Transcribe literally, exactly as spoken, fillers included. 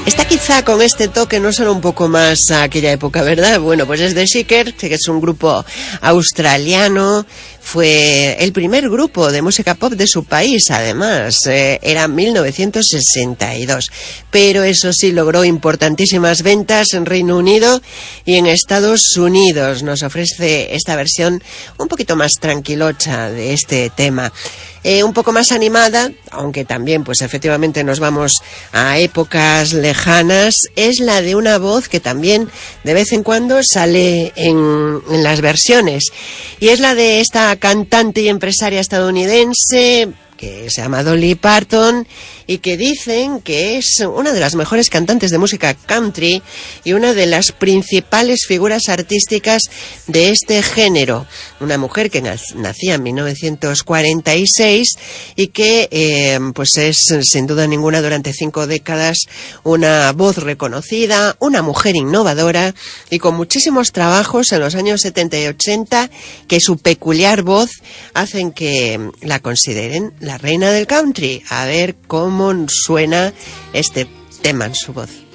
Está quizá con este toque no solo un poco más a aquella época, ¿verdad? Bueno, pues es The Shakers, que es un grupo australiano. Fue el primer grupo de música pop de su país, además, eh, era mil novecientos sesenta y dos, pero eso sí logró importantísimas ventas en Reino Unido y en Estados Unidos. Nos ofrece esta versión un poquito más tranquilocha de este tema, eh, un poco más animada, aunque también pues efectivamente nos vamos a épocas lejanas. Es la de una voz que también de vez en cuando sale en, en las versiones, y es la de esta cantante y empresaria estadounidense que se llama Dolly Parton, y que dicen que es una de las mejores cantantes de música country y una de las principales figuras artísticas de este género. Una mujer que nacía en mil novecientos cuarenta y seis y que eh, pues es sin duda ninguna durante cinco décadas una voz reconocida, una mujer innovadora y con muchísimos trabajos en los años setenta y ochenta que su peculiar voz hacen que la consideren la reina del country. A ver cómo suena este tema en su voz.